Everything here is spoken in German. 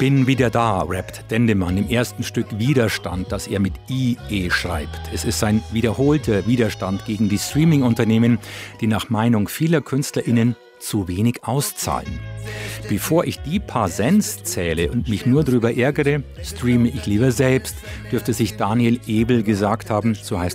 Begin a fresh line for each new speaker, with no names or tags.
Bin wieder da, rappt Dendemann im ersten Stück Widerstand, das er mit IE schreibt. Es ist ein wiederholter Widerstand gegen die Streaming-Unternehmen, die nach Meinung vieler KünstlerInnen zu wenig auszahlen. Bevor ich die paar Cents zähle und mich nur darüber ärgere, streame ich lieber selbst, dürfte sich Daniel Ebel gesagt haben, so heißt